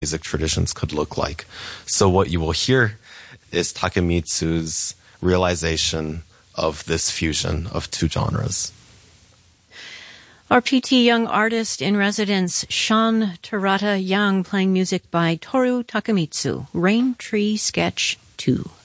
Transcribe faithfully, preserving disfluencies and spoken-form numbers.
music traditions could look like. So what you will hear is Takemitsu's realization of this fusion of two genres. Our P T Young Artist in Residence, Sean Terata Young, playing music by Toru Takemitsu, Rain Tree Sketch two.